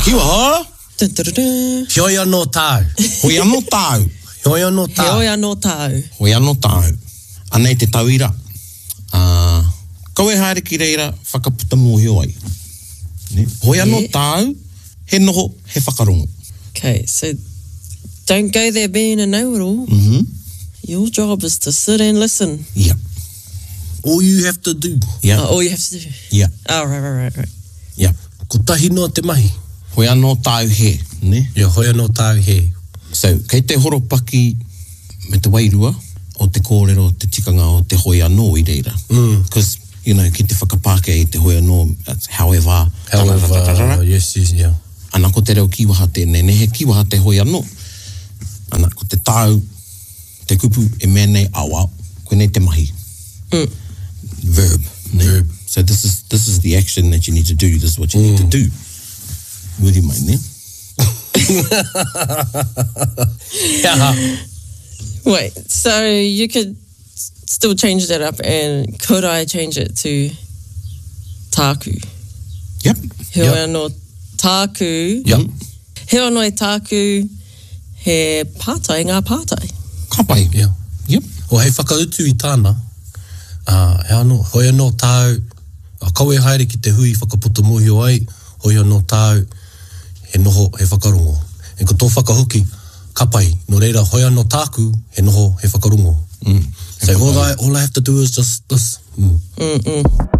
Kiwa ho? Heoi anō tāu. Hoi anō tāu. Heoi anō tāu. Heoi anō tāu. Hoi anō tāu. Anei te tauira. Kau e haere ki reira whakaputa mōhio ai. Ne? Hoi anō tāu, he noho, he whakarongo. Okay, so don't go there being a know-it-all. Your job is to sit and listen. Yeah. All you have to do. Yeah. All you have to do. Yeah. Oh, right. Yeah. Ko tahi noa te mahi. Hoi anō tāu he. Ne? Ia hoi anō tāu he. So, kei te horopaki me te wairua o te kōrero, te tikanga o te hoi anō i reira. Because, you know, ki te whakapāke i te hoi anō, however. Yes, yeah. Ana ko te reo kiwaha tēnei, ne he kiwaha te hoi anō. Ana ko te tāu, te kupu e mea nei awa, koe nei te mahi. Verb. Ne? Verb. So this is the action that you need to do. This is what you need to do. Muri mai, ne? Wait, so you could still change that up, and could I change it to tāku? Yep. Heoi anō tāku. Yep. Heoi anō tāku he pātai, ngā pātai. Ka pai. Yeah. Yep. O hei whakautu i tāna, hoi anō tāu, kau e haere ki te hui whakaputa mōhio ai, hoi anō tāu, he noho, he whakarongo. E ko tō whakahoki, ka pai, no reira, hoi anō tāku, he noho, he whakarongo. So all I have to do is just this.